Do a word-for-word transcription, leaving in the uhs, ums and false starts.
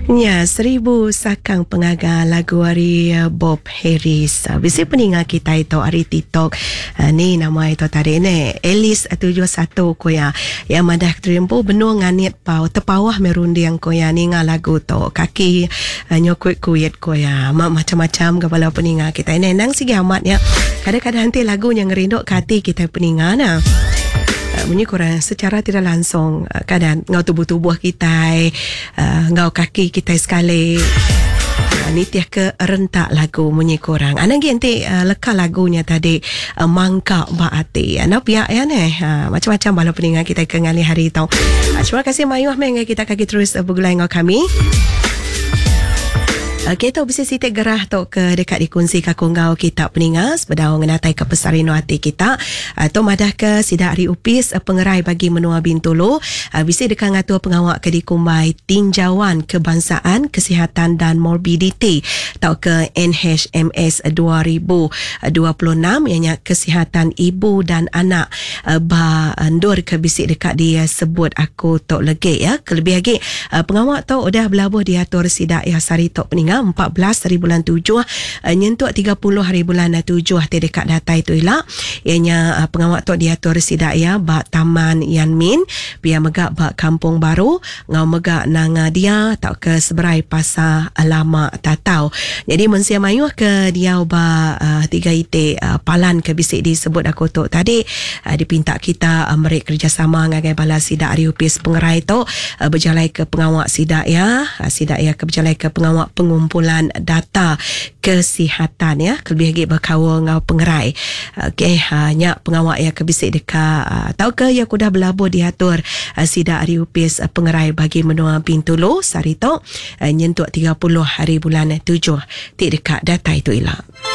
Ya, Seribu Sakang Pengagar lagu dari uh, Bob Harris. Uh, Bisi peningat kita itu hari TikTok. Uh, ni nama itu tadi ni. Elis tujuh satu koya. Yang madah terimpu benua nganit pau. Terpawah merundi yang koya ni ngah lagu tu. Kaki uh, nyokut kuyet koya. Ma- macam-macam kepala peningat kita ini. Nang sige amat ya. Kadang-kadang nanti lagu yang ngerindok kati kita peningat nah. Bunyi korang secara tidak langsung uh, kadang ngau tubuh-tubuh kita uh, ngau kaki kita sekali uh, ni tiah ke rentak lagu bunyi korang anang nanti uh, leka lagunya tadi uh, mangkak baati anak pihak ya ne uh, macam-macam bala peningat kita kengali hari itu. Uh, terima kasih Mayuh mengai kita kaki terus uh, bergulai ngau kami. Kita bisa sitik gerah tu ke dekat dikunci kakungau kita peningas berdaung menatai ke pesarino hati kita atau madah ke sidak hari upis pengerai bagi menua Bintulu bisa dekat ngatur pengawak ke dikumbai tinjauan kebangsaan kesihatan dan morbidity atau ke N H M S dua ribu dua puluh enam ianya kesihatan ibu dan anak ba ndur ke bisik dekat dia sebut aku tok legi ya kelebih lagi pengawak tu udah belabuh diatur sidak ya sari tok peningas empat belas hari bulan tujuh nyentuk tiga puluh hari bulan tujuh ti dekat data itu ilah ianya pengawak tu diatur sidak ya bak Taman Yanmin biar megak bak Kampung Baru ngau megak nang dia tak ke seberai pasar lama tatau jadi mensia mayuh ke dia ba uh, tiga ite uh, palan ke bisik disebut aku tu tadi uh, dipinta kita uh, merek kerjasama ngagai bala sidak hari upis pengerai tu uh, berjalai ke pengawak sidak ya uh, sidak ya ke berjalai ke pengawak pengumpulan kumpulan data kesihatan ya lebih lagi berkawal ngau pengerai okey hanya pengawak yang kebisik dekat uh, tahu ke ya kudah berlabuh diatur uh, sidak hari upis uh, pengerai bagi menua Bintulu sarito uh, nyentuk tiga puluh hari bulan tujuh ti dekat data itu ilah.